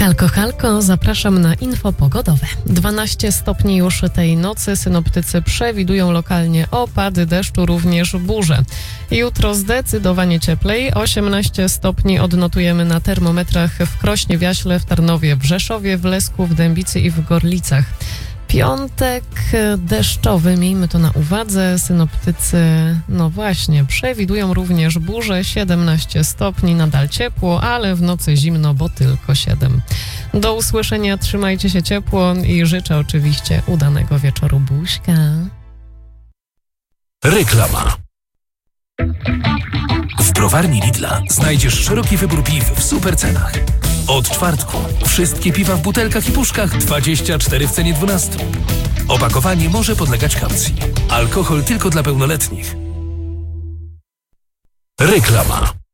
Halko, zapraszam na info pogodowe. 12 stopni już tej nocy. Synoptycy przewidują lokalnie opady deszczu, również burze. Jutro zdecydowanie cieplej. 18 stopni odnotujemy na termometrach w Krośnie, w Jaśle, w Tarnowie, w Rzeszowie, w Lesku, w Dębicy i w Gorlicach. Piątek deszczowy, miejmy to na uwadze. Synoptycy, przewidują również burze, 17 stopni, nadal ciepło, ale w nocy zimno, bo tylko 7. Do usłyszenia, trzymajcie się ciepło i życzę oczywiście udanego wieczoru. Buźka. Reklama. W browarni Lidla znajdziesz szeroki wybór piw w super cenach. Od czwartku wszystkie piwa w butelkach i puszkach 24 w cenie 12. Opakowanie może podlegać kaucji. Alkohol tylko dla pełnoletnich. Reklama.